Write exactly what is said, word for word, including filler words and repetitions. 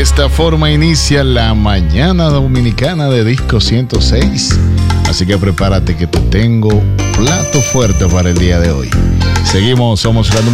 esta forma inicia la mañana dominicana de Disco ciento seis. Así que prepárate que te tengo plato fuerte para el día de hoy. Seguimos, somos la número